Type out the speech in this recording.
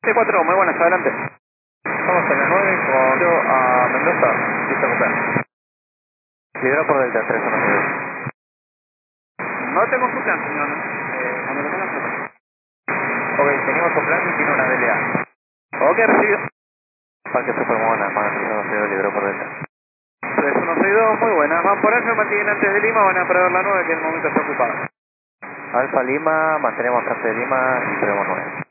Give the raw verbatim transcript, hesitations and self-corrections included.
T cuatro, muy buenas, adelante. Estamos en la nueve con yo a Mendoza, listo a comprar. Lidera por Delta tres uno seis. No tengo su plan, señor. Eh, cuando lo tengas, no. Ok, tenemos un plan y tiene una D L A. Ok, recibido. Parque Supermona, más tres uno seis, lideró por Delta. tres uno seis dos, muy buenas. Van por Alfa, mantienen antes de Lima, van a prever la nueve que en el momento está ocupada. Alfa Lima, mantenemos antes de Lima y tenemos nueve.